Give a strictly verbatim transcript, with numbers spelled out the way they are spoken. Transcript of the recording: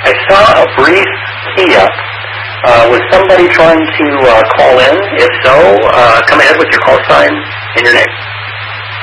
I saw a brief key up. Uh, was somebody trying to uh, call in? If so, uh, come ahead with your call sign and your name.